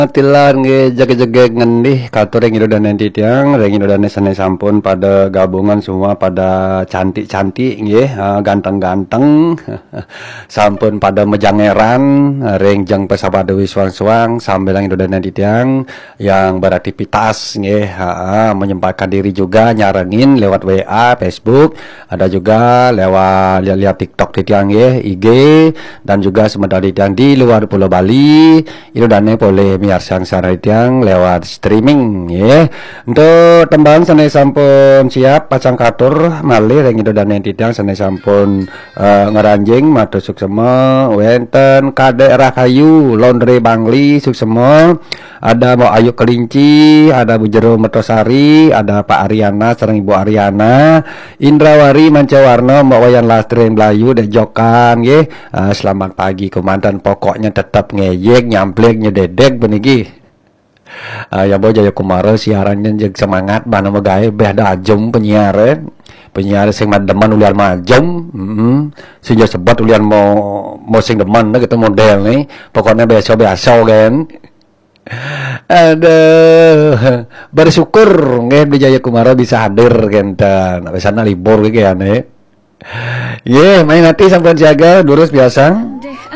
Tilan nge jage-jage ngendih katur yang dan nanti tiang yang dan sana sampun pada gabungan semua pada cantik-cantik nge ganteng-ganteng sampun pada mejangeran reng jang pesabada wiswang-swang sambil yang dan nanti tiang yang beraktivitas nge menyempatkan diri juga nyarengin lewat WA, Facebook, ada juga lewat lihat TikTok di tiang nge IG dan juga sementara di tiang di luar Pulau Bali itu dan boleh sang sana tiang lewat streaming ya. Untuk tembang sana sampun siap pasang katur malih yang itu dan nanti tiang sana sampun ngeranjing matur suksema wenten Kadek Rahayu Laundry Bangli suksema ada Mbak Ayu Kelinci, ada Bu Jero Mertosari, ada Pak Ariana sareng Ibu Ariana, Indrawari Mancawarno, Mbak Wayan Lastri Melayu dek jokan nggih. Selamat pagi komandan, pokoknya tetap ngeyek nyamplek nyededek beniki. Ya Bo Jaya Kumara siarannya jeung semangat bana magae beh dajem penyiar sing mademan ulian majem sehingga sebat ulian mau sing deman gitu model nih pokoknya biasa-biasa kan. Aduh, bersyukur nggih Jaya Kumara bisa hadir kenten. Sana libur ge ane. Ye, main nanti sampean jaga lurus biasa.